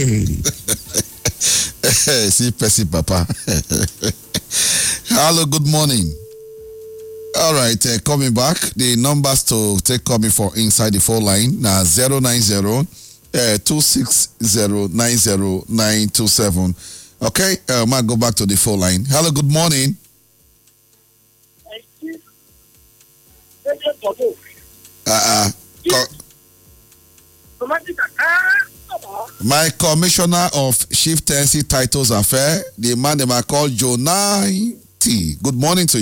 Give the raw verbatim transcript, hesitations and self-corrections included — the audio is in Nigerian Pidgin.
See, Percy Papa. Hello, good morning. All right, uh, coming back. The numbers to take coming for inside the phone line now zero nine zero two six zero nine zero nine two seven. Okay, uh, might go back to the phone line. Hello, good morning. Uh, uh, my commissioner of chieftaincy titles affair, the man they might call Jonah T. Good morning to you.